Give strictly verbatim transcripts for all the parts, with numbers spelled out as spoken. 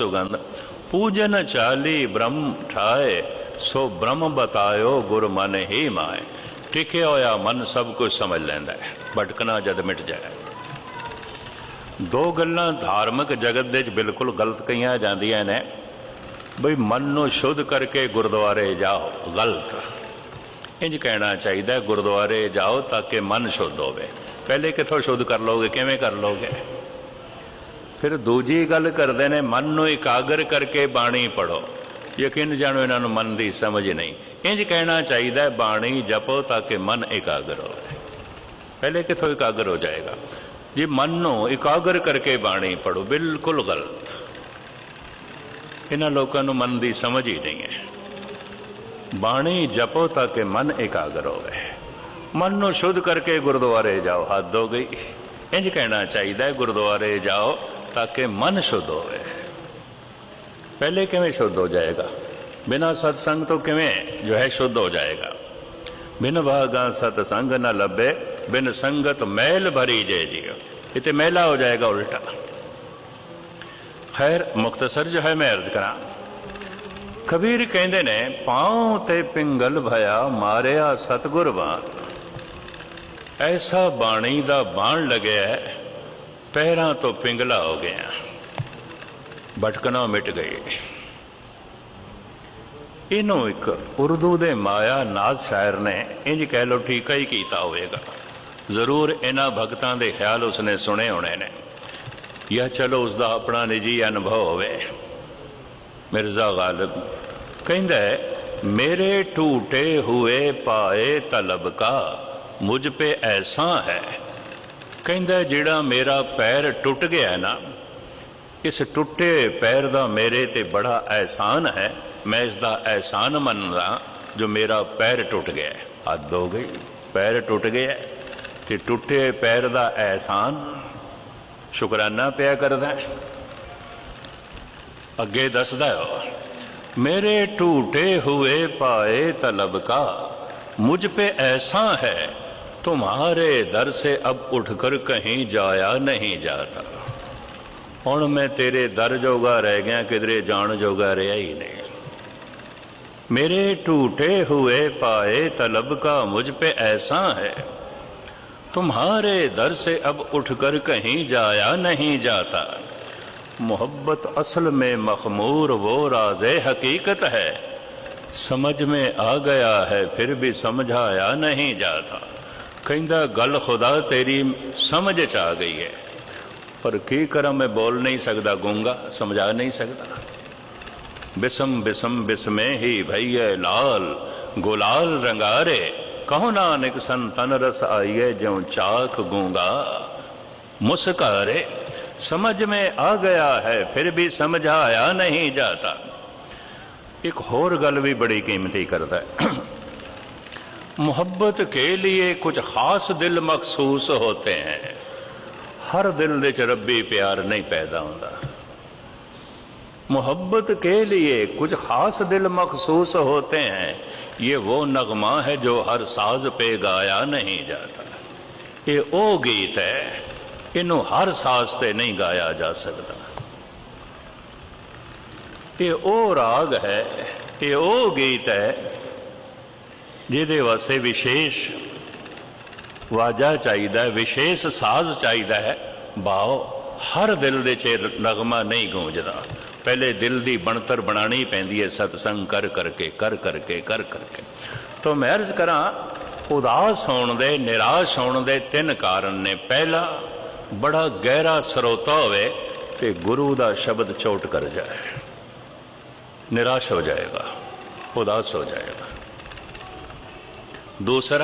सुगंध। पूजन चाली ब्रह्म ठाए, सो ब्रह्म बतायो गुर मन ही माए। टिके होया मन सब कुछ समझ लैंदा है, भटकना जद मिट जाए। दो गल्लां धार्मिक जगत दे बिल्कुल गलत कहियां जांदियां ने, बई मन नूं शुद्ध करके गुरुद्वारे जाओ, गलत। इंज कहना चाहिए गुरुद्वारे जाओ ताकि मन शुद्ध होवे। पहले कितों शुद्ध कर लोगे, किवें कर लोगे? फिर दूजी गल करते हैं मन नूं एकाग्र करके बाणी पढ़ो। यकीन जानो इन्हां नूं मन की समझ नहीं। इंज कहना चाहिए बाणी जपो ताकि मन एकाग्र हो। पहले कितों एकाग्र हो जाएगा? जी मन नूं एकाग्र करके बाणी पढ़ो, बिल्कुल गलत। इन्हां लोकां नूं मन की समझ ही नहीं है। बाणी जपो ताकि मन एकाग्र होवे। मन नूं शुद्ध करके गुरुद्वारे जाओ, हद हो गई। इंज कहना चाहिए गुरुद्वारे जाओ ताकि मन शुद्ध होवे। पहले किवें शुद्ध हो जाएगा? बिना सत्संग तो किवें जो है शुद्ध हो जाएगा? बिन भागा सत्संग न लभे, बिन संगत मैल भरी जे जियो। इतने मैला हो जाएगा उल्टा। खैर मुख्तसर जो है मैं अर्ज करा, कबीर कहते ने पांव ते पिंगल भया मारिया सतगुर बाण। ऐसा बाणी दा बाण लगे पैरां तो पिंगला हो गया, भटकना मिट गई। इनू एक उर्दू दे माया नाज शायर ने इंज कह लो ठीका ही कीता होएगा। जरूर इन्हां भगतां दे ख्याल उसने सुने होने ने, या चलो उसका अपना निजी अनुभव होवे। मिर्जा गालिब कहंदा है मेरे टूटे हुए पाए तलब का मुझ पे ऐसा है। कहंदा जिहड़ा मेरा पैर टुट गया ना, इस टुटे पैर का मेरे ते बड़ा एहसान है। मैं इसका एहसान मनदा जो मेरा पैर टुट गया। हद हो गई, पैर टुट गया ते टुटे पैर का एहसान शुकराना पिया करदा। अगे दसदा हो मेरे टूटे हुए पाए तलब का मुझ पे ऐसा है, तुम्हारे दर से अब उठकर कहीं जाया नहीं जाता। हुण मैं तेरे दर जोगा रह गया, किधरे जान जोगा रहा ही नहीं। मेरे टूटे हुए पाए तलब का मुझ पे ऐसा है, तुम्हारे दर से अब उठकर कहीं जाया नहीं जाता। मोहब्बत असल में मखमूर वो राज़े हकीकत है, समझ में आ गया है फिर भी समझाया नहीं जाता। कहंदा गल खुदा तेरी समझ च आ गई है, पर की करा मैं बोल नहीं सकता, गूंगा, समझा नहीं सकता। बिसम बिसम बिस्मे ही भैया लाल गुलाल रंगारे, कहो नानक संतन रस आइए ज्यों चाक गूंगा मुस्कारे। समझ में आ गया है फिर भी समझाया नहीं जाता। एक होर गल भी बड़ी कीमती करता है। मोहब्बत के लिए कुछ खास दिल मखसूस होते हैं। हर दिल दे च रब्बी प्यार नहीं पैदा होता। मोहब्बत के लिए कुछ खास दिल मखसूस होते हैं। ये वो नगमा है जो हर साज पे गाया नहीं जाता। ये वो गीत है, इनू हर साज से नहीं गाया जा सकता। ये ओ राग है, ये ओ गीत है जिहदे वास्ते विशेष वाजा चाहिए, विशेष साज चाहिए है। भाव हर दिल दे च नगमा नहीं गूंजदा। पहले दिल की बनतर बनानी पैंदी है, सत्संग कर करके कर करके कर करके। तो मैं अर्ज करा, उदास होने दे, निराश होने दे तीन कारण ने। पहला, बड़ा गहरा सरोता होवे ते गुरु का शब्द चोट कर जाए, निराश हो जाएगा, उदास हो जाएगा। दूसरा,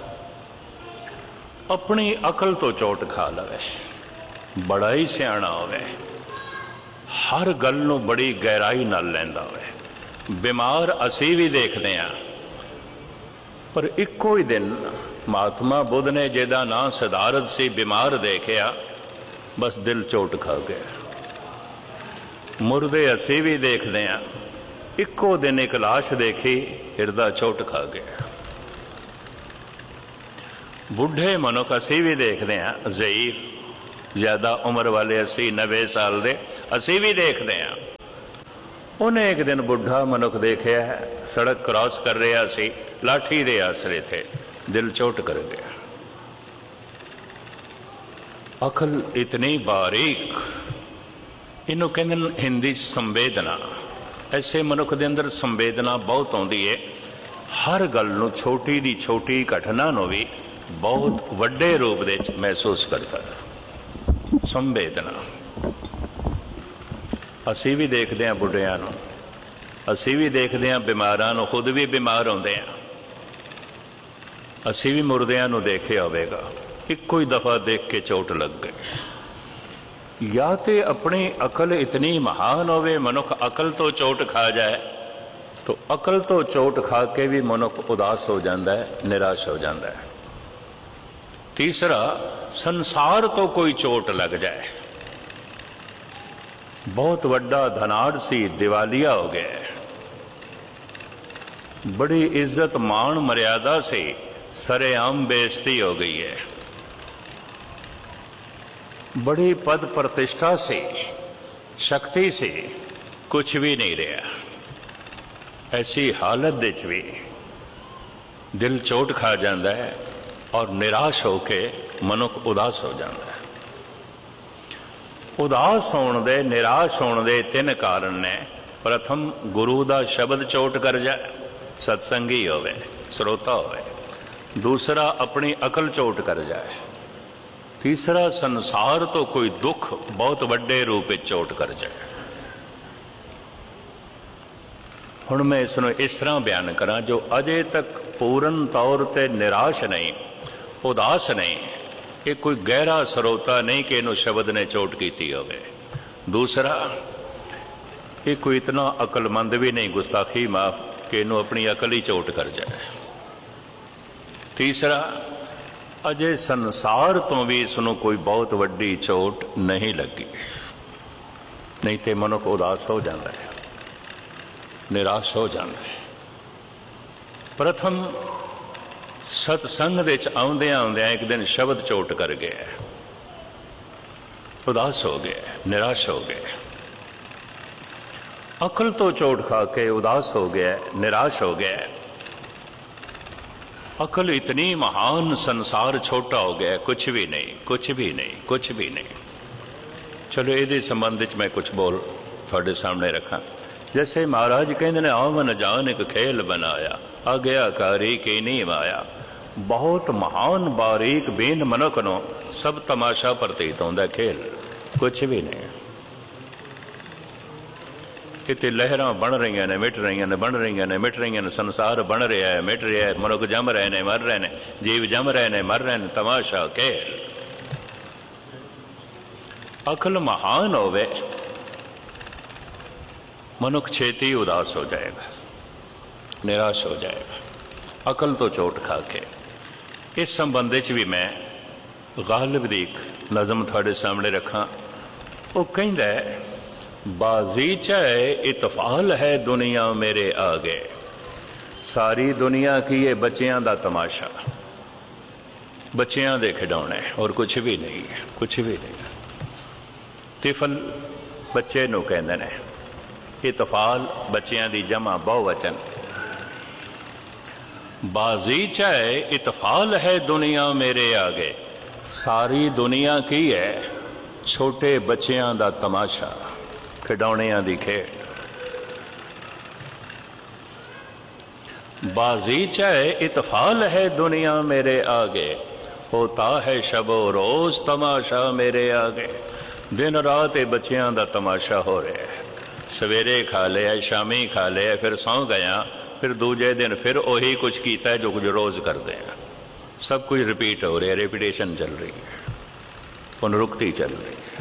अपनी अकल तो चोट खा लवे, बड़ा ही सियाणा होवे, हर गल नूं बड़ी गहराई नाल लैंदा होवे। बीमार असी भी देखते हैं, पर इको ही दिन महात्मा बुद्ध ने जिहदा नाम सिद्धार्थ सी बीमार देखिया, बस दिल चोट खा गया। मुर्दे असी भी देखते हैं, इको दिन एक लाश देखी, हिरदा चोट खा गया। बुढ़े मनुख असी भी देखते हैं, ज़ईफ ज्यादा उम्र वाले अस्सी नब्बे साल दे असी भी देखते हैं, ਉਹਨੇ ਇੱਕ ਦਿਨ ਬੁੱਢਾ ਮਨੁੱਖ ਦੇਖਿਆ, ਸੜਕ ਕ੍ਰਾਸ ਕਰ ਰਿਹਾ ਸੀ, ਲਾਠੀ ਦੇ ਆਸਰੇ ਥੇ, ਦਿਲ ਚੋਟ ਕਰ ਗਿਆ। ਅਕਲ ਇਤਨੀ ਬਾਰੀਕ, ਇਹਨੂੰ ਕਹਿੰਦੇ ਨੇ ਹਿੰਦੀ ਸੰਵੇਦਨਾ। ਐਸੇ ਮਨੁੱਖ ਦੇ ਅੰਦਰ ਸੰਵੇਦਨਾ ਬਹੁਤ ਆਉਂਦੀ ਹੈ, ਹਰ ਗੱਲ ਨੂੰ, ਛੋਟੀ ਦੀ ਛੋਟੀ ਘਟਨਾ ਨੂੰ ਵੀ ਬਹੁਤ ਵੱਡੇ ਰੂਪ ਦੇ ਵਿੱਚ ਮਹਿਸੂਸ ਕਰਦਾ। ਸੰਵੇਦਨਾ। ਅਸੀਂ ਵੀ ਦੇਖਦੇ ਹਾਂ ਬੁੱਢਿਆਂ ਨੂੰ, ਅਸੀਂ ਵੀ ਦੇਖਦੇ ਹਾਂ ਬਿਮਾਰਾਂ ਨੂੰ, ਖੁਦ ਵੀ ਬਿਮਾਰ ਹੁੰਦੇ ਹਾਂ। ਅਸੀਂ ਵੀ ਮੁਰਦਿਆਂ ਨੂੰ ਦੇਖਿਆ ਹੋਵੇਗਾ, ਇੱਕੋ ਹੀ ਦਫਾ ਦੇਖ ਕੇ ਚੋਟ ਲੱਗ ਗਈ। ਜਾਂ ਤੇ ਆਪਣੀ ਅਕਲ ਇਤਨੀ ਮਹਾਨ ਹੋਵੇ, ਮਨੁੱਖ ਅਕਲ ਤੋਂ ਚੋਟ ਖਾ ਜਾਏ, ਤਾਂ ਅਕਲ ਤੋਂ ਚੋਟ ਖਾ ਕੇ ਵੀ ਮਨੁੱਖ ਉਦਾਸ ਹੋ ਜਾਂਦਾ ਹੈ, ਨਿਰਾਸ਼ ਹੋ ਜਾਂਦਾ ਹੈ। ਤੀਸਰਾ, ਸੰਸਾਰ ਤੋਂ ਕੋਈ ਚੋਟ ਲੱਗ ਜਾਏ, ਬਹੁਤ ਵੱਡਾ ਧਨਾੜ ਸੀ, ਦਿਵਾਲੀਆ ਹੋ ਗਿਆ, ਬੜੀ ਇੱਜ਼ਤ ਮਾਣ ਮਰਿਆਦਾ ਸੀ, ਸਰੇਆਮ ਬੇਇੱਜ਼ਤੀ ਹੋ ਗਈ ਹੈ, बड़ी पद प्रतिष्ठा से, शक्ति से, कुछ भी नहीं रहा। ऐसी हालत विच भी दिल चोट खा जाता है और निराश होके मनुख उदास हो जाता है। उदास होने दे, निराश होने दे तीन कारण ने। प्रथम, गुरु का शब्द चोट कर जाए, सत्संगी होवे, श्रोता होवे। दूसरा, अपनी अकल चोट कर जाए। तीसरा, संसार तो कोई दुख बहुत वड्डे रूप में चोट कर जाए। हुण मैं इसनूं इस तरह बयान करा, जो अजे तक पूर्ण तौर पर निराश नहीं, उदास नहीं, ये कोई गहरा सरोता नहीं कि इनू शब्द ने चोट की होवे। दूसरा, ये कोई इतना अकलमंद भी नहीं, गुस्ताखी माफ, कि इनू अपनी अकल ही चोट कर जाए। तीसरा, अजे संसार तो भी इसनों कोई बहुत वड्डी चोट नहीं लगी, नहीं तो मनुख उदास हो जाता है, निराश हो जाता है। प्रथम, सतसंग विच आउंदियां आउंदियां एक दिन शब्द चोट कर गया, उदास हो गया, निराश हो गया। अकल तो चोट खा के उदास हो गया, निराश हो गया। अकल इतनी महान, संसार छोटा हो गया, कुछ भी नहीं, कुछ भी नहीं, कुछ भी नहीं। चलो ये संबंध में मैं कुछ बोल थोड़े सामने रखा। जैसे महाराज कहते ने, आवन जान एक खेल बनाया, आज्ञाकारी की नहीं माया। बहुत महान बारीक बेन मनुख नो सब तमाशा प्रतीत होता, खेल कुछ भी नहीं। कितने लहरां बन रही ने, मिट रही ने, बन रही ने, मिट रही ने, संसार बन रहा है, मिट रहा है, मनुख जम रहे ने, मर रहे ने, जीव जम रहे ने, मर रहे ने, तमाशा खेल। अकल महान होवे, मनुख छेती उदास हो जाएगा, निराश हो जाएगा, अकल तो चोट खा के। इस संबंध भी मैं गालिब दी नज़म थोड़े सामने रखा। वो कहता है, बाजीचा इतफाल है दुनिया मेरे आगे, सारी दुनिया की ये बच्चियां दा तमाशा, बच्चियां दे खिडौने और कुछ भी नहीं है, कुछ भी नहीं। तिफल बच्चे नूं कहंदे ने, इतफाल बच्चियां दी जमा बहुवचन। बाजीचा इतफाल है दुनिया मेरे आगे, सारी दुनिया की है छोटे बच्चियां दा तमाशा, खिडौणियां दी खेड। बाजीचा इतफाल है दुनिया मेरे आगे, होता है शबो रोज तमाशा मेरे आगे। दिन रात ये बच्चियां दा तमाशा हो रहा है, सवेरे खा लिया, शामी खा लिया, फिर सौ गया, फिर दूजे दिन फिर वही कुछ किया है जो कुछ रोज करते हैं। सब कुछ रिपीट हो रहा है, रिपीटेशन चल रही है, पुनरुक्ति चल रही है।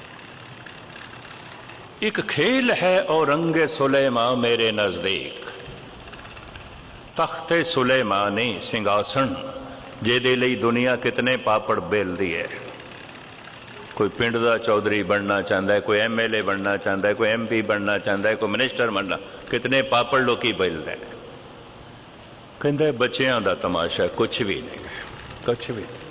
एक खेल है औरंगे सुलेमा मेरे नजदीक, तख्ते सुलेमानी सिंहासन जेदे लई दुनिया कितने पापड़ बेलदी है। कोई पिंड का चौधरी बनना चाहता है, कोई एम एल ए बनना चाहता है, कोई एम पी बनना चाहता है, कोई मिनिस्टर बनना, कितने पापड़ लोग बेलते हैं। कहते बच्चियां का तमाशा कुछ भी नहीं, कुछ भी नहीं।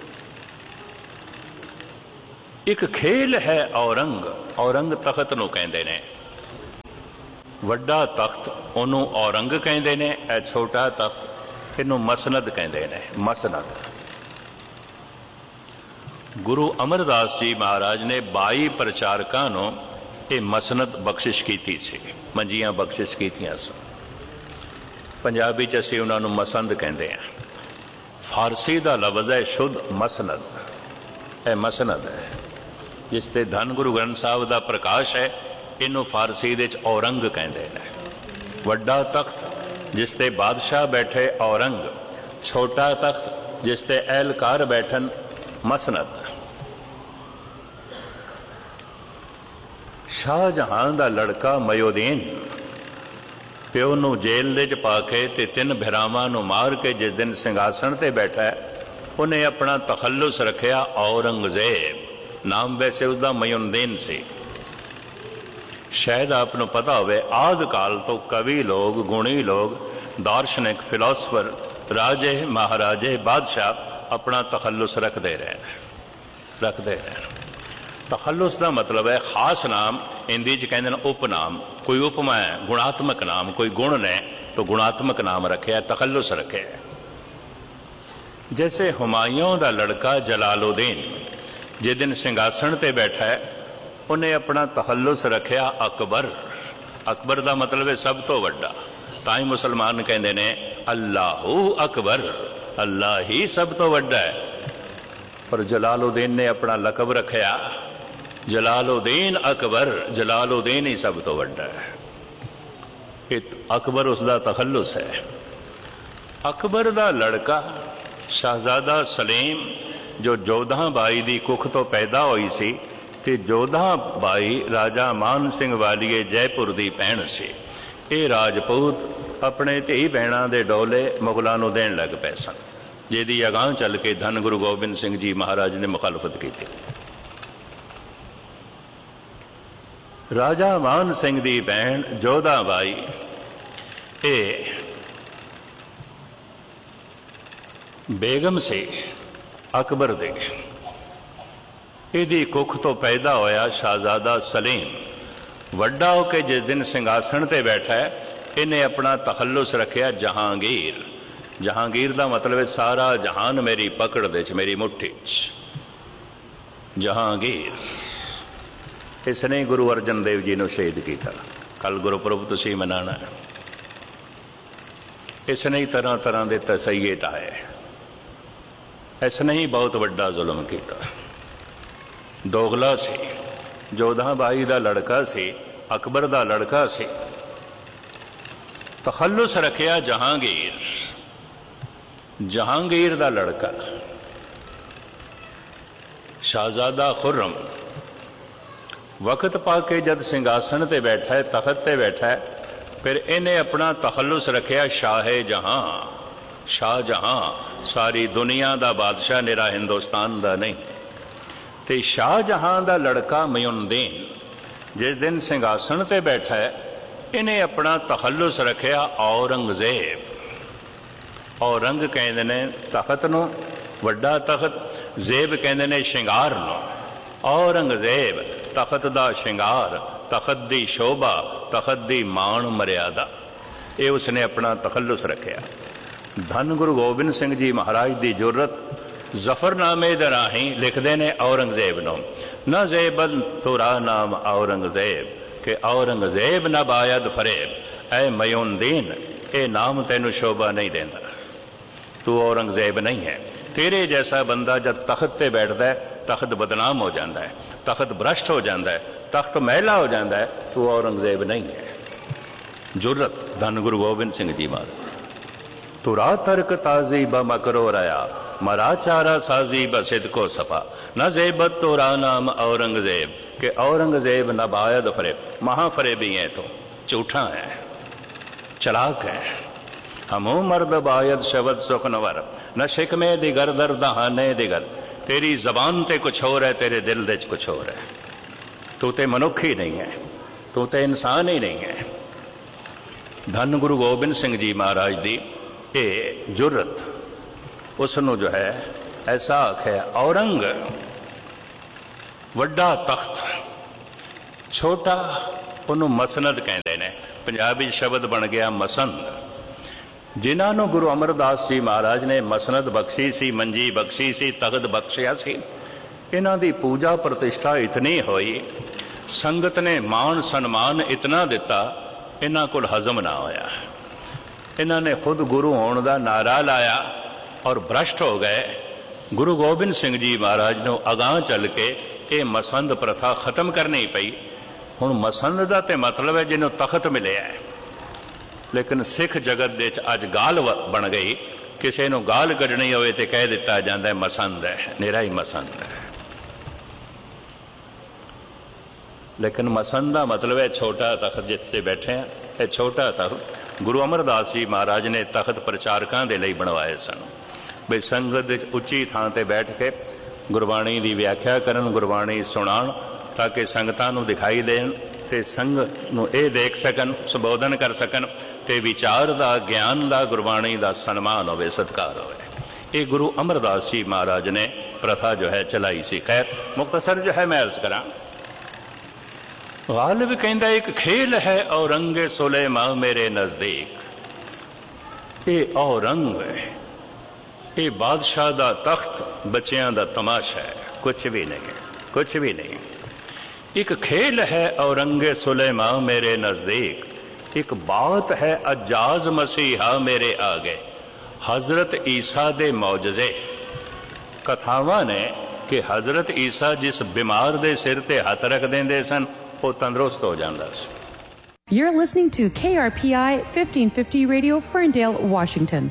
एक खेल है औरंग, औरंग तख्त नूं कहंदे ने। ਵੱਡਾ ਤਖਤ ਉਹਨੂੰ ਔਰੰਗ ਕਹਿੰਦੇ ਨੇ, ਇਹ ਛੋਟਾ ਤਖਤ ਇਹਨੂੰ ਮਸਨਦ ਕਹਿੰਦੇ ਨੇ। ਮਸਨਦ ਗੁਰੂ ਅਮਰਦਾਸ ਜੀ ਮਹਾਰਾਜ ਨੇ ਬਾਈ ਪ੍ਰਚਾਰਕਾਂ ਨੂੰ ਇਹ ਮਸਨਦ ਬਖਸ਼ਿਸ਼ ਕੀਤੀ ਸੀ, ਮੰਜੀਆਂ ਬਖਸ਼ਿਸ਼ ਕੀਤੀਆਂ ਸਨ। ਪੰਜਾਬੀ 'ਚ ਅਸੀਂ ਉਹਨਾਂ ਨੂੰ ਮਸੰਦ ਕਹਿੰਦੇ ਹਾਂ। ਫਾਰਸੀ ਦਾ ਲਫ਼ਜ਼ ਹੈ ਸ਼ੁੱਧ ਮਸਨਦ। ਇਹ ਮਸਨਦ ਹੈ ਜਿਸ ਤੇ ਧੰਨ ਗੁਰੂ ਗ੍ਰੰਥ ਸਾਹਿਬ ਦਾ ਪ੍ਰਕਾਸ਼ ਹੈ, ਇਹਨੂੰ ਫਾਰਸੀ ਦੇ 'ਚ ਔਰੰਗ ਕਹਿੰਦੇ ਨੇ। ਵੱਡਾ ਤਖਤ ਜਿਸ ਤੇ ਬਾਦਸ਼ਾਹ ਬੈਠੇ ਔਰੰਗ, ਛੋਟਾ ਤਖਤ ਜਿਸ ਤੇ ਅਹਿਲਕਾਰ ਬੈਠਣ ਮਸਨਦ। ਸ਼ਾਹਜਹਾਨ ਦਾ ਲੜਕਾ ਮਯੂਦੀਨ ਪਿਓ ਨੂੰ ਜੇਲ੍ਹ ਦੇ 'ਚ ਪਾ ਕੇ ਤੇ ਤਿੰਨ ਭਰਾਵਾਂ ਨੂੰ ਮਾਰ ਕੇ ਜਿਸ ਦਿਨ ਸਿੰਘਾਸਣ ਤੇ ਬੈਠਾ ਉਹਨੇ ਆਪਣਾ ਤਖੱਲੁਸ ਰੱਖਿਆ ਔਰੰਗਜ਼ੇਬ। ਨਾਮ ਵੈਸੇ ਉਸਦਾ ਮਯੂਦੀਨ ਸੀ। ਸ਼ਾਇਦ ਆਪ ਨੂੰ ਪਤਾ ਹੋਵੇ ਆਦਿ ਕਾਲ ਤੋਂ ਕਵੀ ਲੋਕ, ਗੁਣੀ ਲੋਕ, ਦਾਰਸ਼ਨਿਕ, ਫਿਲਾਸਫਰ, ਰਾਜੇ ਮਹਾਰਾਜੇ, ਬਾਦਸ਼ਾਹ ਆਪਣਾ ਤਖੱਲੁਸ ਰੱਖਦੇ ਰਹੇ ਰੱਖਦੇ ਰਹੇ ਤਖੱਲੁਸ ਦਾ ਮਤਲਬ ਹੈ ਖਾਸ ਨਾਮ। ਹਿੰਦੀ 'ਚ ਕਹਿੰਦੇ ਨੇ ਉਪਨਾਮ। ਕੋਈ ਉਪਮਾ ਹੈ, ਗੁਣਾਤਮਕ ਨਾਮ। ਕੋਈ ਗੁਣ ਨੇ ਤਾਂ ਗੁਣਾਤਮਕ ਨਾਮ ਰੱਖਿਆ, ਤਖੱਲੁਸ ਰੱਖਿਆ। जैसे हुमायूं का लड़का जलालुद्दीन जिस दिन सिंघासन ते बैठा है उन्हें अपना तखल्लुस रखिया अकबर। अकबर का मतलब है सब तो वड्डा। ताई मुसलमान कहते ने अल्लाहू अकबर, अल्लाह ही सब तो वड्डा है। पर जलालुद्दीन ने अपना लकब रखिया जलालुद्दीन अकबर, जलालुद्दीन ही सब तो वड्डा है। अकबर उसका तखल्लुस है। अकबर का लड़का शहजादा सलीम जो जोधा बाई की कुख तो पैदा हुई सी ते जोधा बाई राजा मान सिंह वालीए जयपुर की भैन सी। ये राजपूत अपने धी भैणों के डोले मुगलों को देन लग पे सन, जिहदी अगांह चल के धन गुरु गोबिंद सिंह जी महाराज ने मुखालफत की। राजा मान सिंह की भैन जोधा बाई ये बेगम से अकबर दे इहदी कुख तो पैदा होया शहजादा सलीम। वड्डा होके जिस दिन सिंघासन ते बैठा है इन्हें अपना तखल्लुस रखिया जहांगीर। जहांगीर का मतलब है सारा जहान मेरी पकड़ दे च, मेरी मुट्ठी च। जहांगीर इसने गुरु अर्जन देव जी ने शहीद किया। कल गुरुपुरब तुसीं मनाना है। इसने ही तरह तरह के तसैये ढाए। इसने ही बहुत वड्डा जुल्म किया। दोगला सी, जोधा बाई का लड़का सी, अकबर का लड़का सी। तखल्लुस रखिया जहांगीर, जहांगीर का लड़का शहजादा खुर्रम वक्त पाके जद सिंघासन ते बैठा है, तखत ते बैठा है, फिर इन्हें अपना तखल्लुस रखिया शाहे जहां। शाहजहां सारी दुनिया का बादशाह, निरा हिंदुस्तान का नहीं। तो शाहजहां का लड़का मयूदीन जिस दिन सिंघासन ते बैठा है इन्हें अपना तखल्लुस रखिया औरंगजेब। औरंग कहते ने तखत नूं, वड्डा तखत, जेब कहते ने शिंगार नूं। औरंगजेब तखत का शिंगार, तखत की शोभा, तखत की मान मर्यादा, ये उसने अपना तखल्लुस रखिया। धन गुरु गोबिंद सिंह जी महाराज की जुर्रत जफरनामे दे राही लिखते ने औरंगजेब नो न जेबन तुरा नाम औरंगजेब के औरंगजेब न बायद फरेब। ऐ मयूदीन ये नाम तेनू शोभा नहीं देता, तू औरंगजेब नहीं है। तेरे जैसा बंदा जब तख्त से बैठता है तख्त बदनाम हो जाता है, तख्त भ्रष्ट हो जाता है, तख्त मैला हो जाता है। तू औरंगजेब नहीं है। जुर्रत धन गुरु गोबिंद सिंह जी महाराज। तुरा तर्क ताजी ब मकरो रया मरा चारा साजी ब सिदको सफा न जेबत तुरा नाम औरंगजेब के औरंगजेब न बायद फरेब। महाफरेबी है तो झूठा है, चलाक है। हमो मर्द बायद शब्द सुखनवर न शिकमे दिगर दर दहाने दिगर। तेरी जबान ते कुछ और है, तेरे दिल दे कुछ और है। तू ते मनुख ही नहीं है, तू ते इंसान ही नहीं है। धन गुरु गोबिंद सिंह जी महाराज दी ये जुर्रत उसनों जो है ऐसा आखे। औरंग वड्डा तख्त, छोटा उन्होंने मसनद कहते हैं। पंजाबी शब्द बन गया मसंद। जिन्हां नूं गुरु अमरदास जी महाराज ने मसनद बख्शी सी, मंजी बख्शी सी, तख्त बख्शिया सी, इन्हां दी पूजा प्रतिष्ठा इतनी होई, संगत ने मान सन्मान इतना दिता, इन्हां कोल हजम ना होया। इन्हां ने खुद गुरु होने का नारा लाया और भ्रष्ट हो गए। गुरु गोबिंद सिंह जी महाराज नूं अगां चल के ये मसंद प्रथा खत्म करनी पई। हुण मसंद का तो मतलब है जिन्हों तख्त मिले है, लेकिन सिख जगत दे अज गाल बन गई। किसी नूं गाल कढ़नी होवे ते कह दिता जाता है मसंद है, निरा ही मसंद है। लेकिन मसंद का मतलब है छोटा तख्त जिससे बैठे हैं। यह छोटा तख्त गुरु अमरदास जी महाराज ने तख्त प्रचारकों के लिए बनवाए सन, बई संगत उच्ची थां ते बैठ के गुरबाणी की व्याख्या करन, गुरबाणी सुनाण, ताकि संगतां नूं दिखाई देन ते संग नूं ये देख सकन, संबोधन कर सकन, ते विचार दा, ज्ञान दा, गुरबाणी दा सन्मान होवे, सत्कार होवे। ये गुरु अमरदास जी महाराज ने प्रथा जो है चलाई सी। खैर मुख्तसर जो है मैं अर्ज करा, गालिब कहंदा एक खेल है औरंगे सुलेमा मेरे नजदीक। ये औरंग है, ये बादशाह दा तख्त बच्चियां दा तमाशा है, कुछ भी नहीं, कुछ भी नहीं। एक खेल है औरंगे सुलेमा मेरे नजदीक, एक बात है अजाज मसीहा मेरे आगे। हजरत ईसा दे मौजजे कथावां ने कि हजरत ईसा जिस बीमार दे सिर ते हथ रख देंदे सन, वो तंदुरुस्त हो जाता है। You're listening to K R P I fifteen fifty Radio, Ferndale, Washington.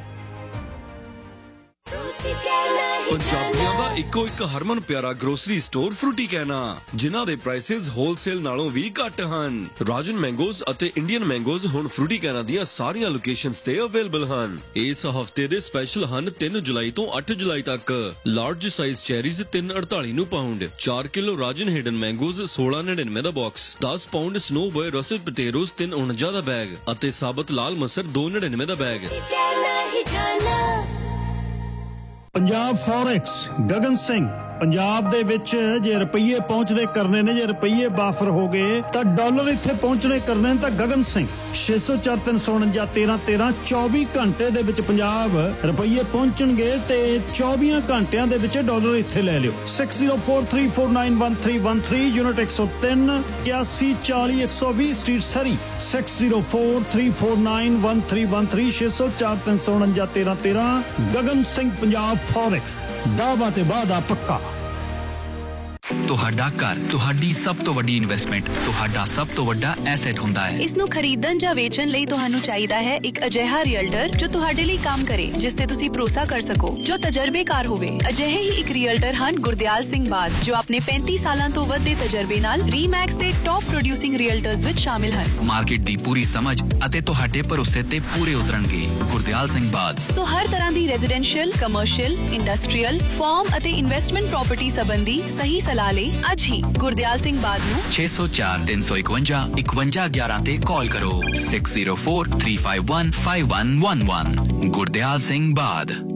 पंजाबियों का इको एक हरमन प्यारा ग्रोसरी स्टोर फ्रूटी कहना, जिन्हां दे प्राइसेस होलसेल नालों भी घट हन। राजन मैंगोज अते इंडियन मैंगोज हुण फ्रूटी कहना दियां सारियां लोकेशंस ते अवेलेबल हन। इस हफ्ते दे स्पेशल हन तीन जुलाई तो अठ जुलाई तक। लार्ज साइज चेरीज तीन अड़ताली नू पाउंड, चार किलो राजन हिडन मैंगोज सोलह निन्यानवे दा बॉक्स, दस पाउंड स्नो बॉय रसेड पोटेरोज तीन उनंजा दा बैग अते साबत लाल मसर दो निन्यानवे दा बैग। पंजाब फॉरेक्स गगन सिंह पंजाब दे विच जे रुपये पहुंचने करने ने, जे रुपये बाफर हो गए तो डॉलर इत्थे पहुंचने करने तो गगन सिंह छे सौ चार तीन सौ उनंजा तेरह तेरह चौबी घंटे दे विच पंजाब रुपये पहुंचणगे ते चौबी घंटिया दे विच डॉलर इत्थे ले लियो। Six zero four three four nine one three one three unit एक सौ तीन इक्यासी चाली एक सौ भी स्ट्रीट सरी six zero four three four nine one three one three छे सौ चार तीन सौ उनंजा तेरह तेरह गगन सिंह पंजाब फॉरेक्स दावा ते वादा पक्का। ਤੁਹਾਡਾ ਘਰ ਤੁਹਾਡੀ ਸਭ ਤੋਂ ਵੱਡੀ ਇਨਵੈਸਟਮੈਂਟ, ਤੁਹਾਡਾ ਸਭ ਤੋਂ ਵੱਡਾ ਐਸੈਟ ਹੁੰਦਾ ਹੈ। ਇਸ ਨੂੰ ਖਰੀਦਣ ਜਾਂ ਵੇਚਣ ਲਈ ਤੁਹਾਨੂੰ ਚਾਹੀਦਾ ਹੈ ਇੱਕ ਅਜਿਹਾ ਰੀਅਲਟਰ ਜੋ ਤੁਹਾਡੇ ਲਈ ਕੰਮ ਕਰੇ, ਜਿਸ ਤੇ ਤੁਸੀਂ ਭਰੋਸਾ ਕਰ ਸਕੋ, ਜੋ ਤਜਰਬੇਕਾਰ ਹੋਵੇ। ਅਜਿਹੇ ਹੀ ਇੱਕ ਰੀਅਲਟਰ ਹਨ ਗੁਰਦਿਆਲ ਸਿੰਘ ਬਾਦ, ਜੋ ਆਪਣੇ ਪੈਂਤੀ ਸਾਲਾਂ ਤੋਂ ਵੱਧ ਦੇ ਤਜਰਬੇ ਨਾਲ ਰੀਮੈਕਸ ਦੇ ਟੌਪ ਪ੍ਰੋਡਿਊਸਿੰਗ ਰੀਅਲਟਰਸ ਵਿੱਚ ਸ਼ਾਮਿਲ ਹਨ। ਮਾਰਕੀਟ ਦੀ ਪੂਰੀ ਸਮਝ ਅਤੇ ਤੁਹਾਡੇ ਭਰੋਸੇ ਤੇ ਪੂਰੇ ਉਤਰਨਗੇ। ਗੁਰਦਿਆਲ ਸਿੰਘ ਬਾਦ ਸੋ ਹਰ ਤਰ੍ਹਾਂ ਦੀ ਰੈਜ਼ੀਡੈਂਸ਼ੀਅਲ, ਕਮਰਸ਼ੀਅਲ, ਇੰਡਸਟਰੀਅਲ, ਫਾਰਮ ਅਤੇ ਇਨਵੈਸਟਮੈਂਟ ਪ੍ਰਾਪਰਟੀ ਸੰਬੰਧੀ ਸਹੀ ਸਲਾਹ ਲਈ ਅੱਜ ਹੀ ਗੁਰਦਿਆਲ ਸਿੰਘ ਬਾਦ ਨੂੰ ਛੇ ਸੌ ਚਾਰ ਤਿੰਨ ਸੌ ਇਕਵੰਜਾ ਇਕਵੰਜਾ ਗਿਆਰਾਂ ਤੇ ਕਾਲ ਕਰੋ। Six zero four three five one five one one one. Gurdial Singh ਬਾਦ।